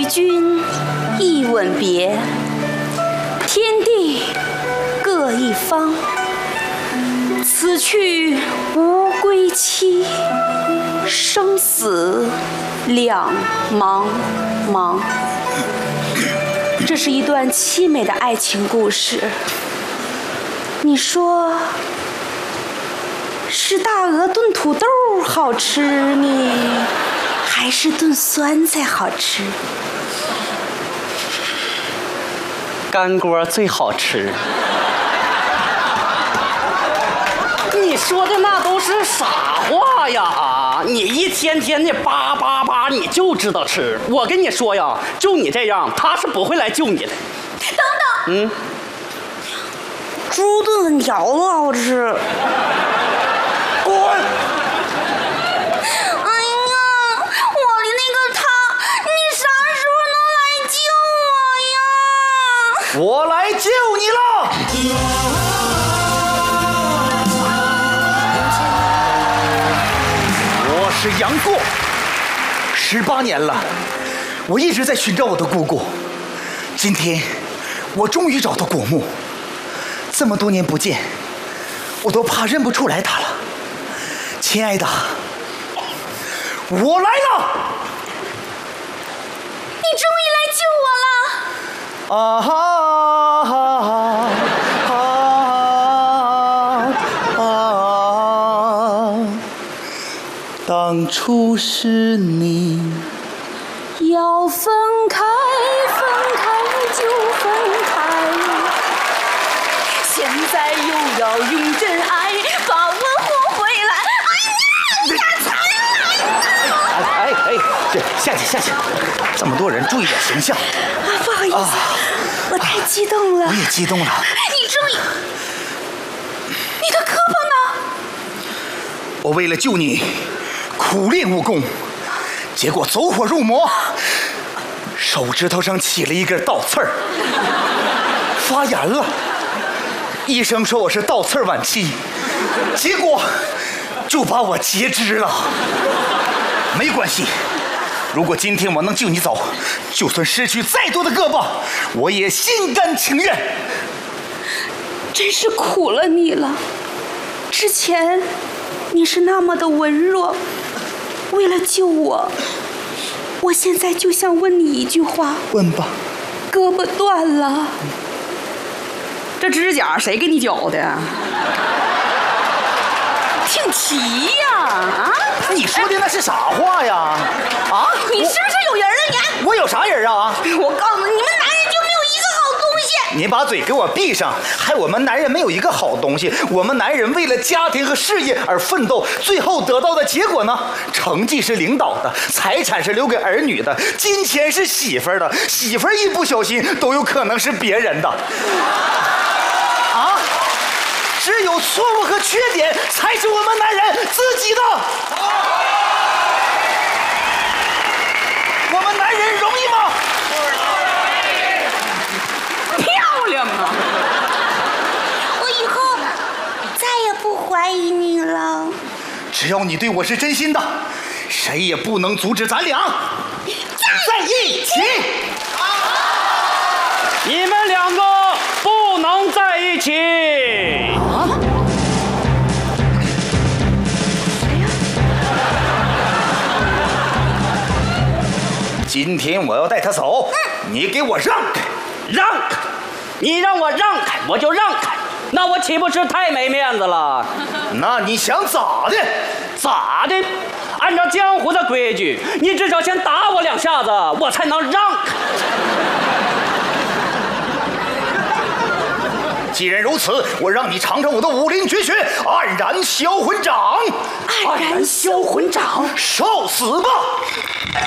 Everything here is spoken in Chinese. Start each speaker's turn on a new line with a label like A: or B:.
A: 君一吻别，天地各一方。此去无归期，生死两茫茫。这是一段凄美的爱情故事。你说是大鹅炖土豆好吃呢，还是炖酸菜好吃？
B: 干锅最好吃。你说的那都是傻话呀！你一天天的叭叭叭，你就知道吃。我跟你说呀，就你这样，他是不会来救你的。
A: 等等，猪炖粉条子好吃。
C: 滚！
A: 哎呀，我的那个他，你啥时候能来救我呀？
C: 我来救你了！我是杨过，18年了，我一直在寻找我的姑姑。今天，我终于找到果木。这么多年不见，我都怕认不出来她了。亲爱的，我来了！
A: 你终于来救我了！
C: 啊哈啊啊啊！当初是你
A: 要分开，分开就分开，现在又要用真爱把我活回来。哎呀，你
C: 下去，这么多人，注意点形象。
A: 不好意思，我太激动了。
C: 我也激动了。
A: 你终于，你的胳膊呢？
C: 我为了救你，苦练武功，结果走火入魔，手指头上起了一根倒刺儿，发炎了。医生说我是倒刺晚期，结果就把我截肢了。没关系，如果今天我能救你走，就算失去再多的胳膊，我也心甘情愿。
A: 真是苦了你了。之前你是那么的文弱，为了救我，我现在就想问你一句话。
C: 问吧。
A: 胳膊断了，这指甲谁给你绞的？挺齐呀！啊，
C: 你说的那是啥话呀？啊，
A: 你是不是有人了你？
C: 我有啥人啊？
A: 我告诉你，你们男人就没有一个好东西。
C: 你把嘴给我闭上！害我们男人没有一个好东西。我们男人为了家庭和事业而奋斗，最后得到的结果呢？成绩是领导的，财产是留给儿女的，金钱是媳妇儿的，媳妇儿一不小心都有可能是别人的。啊！只有错误和缺点才是我们男人自己的。我们男人容易吗？
A: 漂亮啊！我以后再也不怀疑你了。
C: 只要你对我是真心的，谁也不能阻止咱俩在一起。
B: 你们两个不能在一起。
C: 今天我要带他走，你给我让开！
B: 让开！你让我让开，我就让开。那我岂不是太没面子了？
C: 那你想咋的？
B: 咋的？按照江湖的规矩，你至少先打我2下子，我才能让开。
C: 既然如此，我让你尝尝我的武林绝学——黯然销魂掌。
A: 黯然销魂掌，
C: 受死吧！